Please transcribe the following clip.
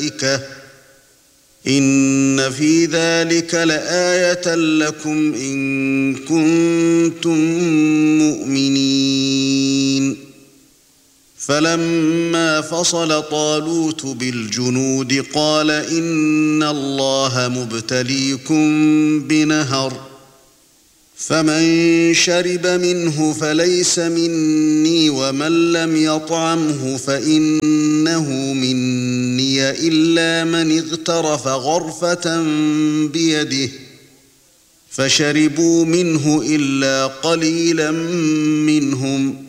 الْمَلَائِكَةِ إِنَّ فِي ذَلِكَ لَآيَةً لَكُمْ إِن كُنتُم مُّؤْمِنِينَ فَلَمَّا فَصَلَ طَالُوتُ بِالْجُنُودِ قَالَ إِنَّ اللَّهَ مُبْتَلِيكُم بِنَهَرٍ فَمَن شَرِبَ مِنْهُ فَلَيْسَ مِنِّي وَمَن لَّمْ يَطْعَمْهُ فَإِنَّهُ مِنِّي إِلَّا مَنِ اغْتَرَفَ غَرْفَةً بِيَدِهِ فَشَرِبُوا مِنْهُ إِلَّا قَلِيلًا مِّنْهُمْ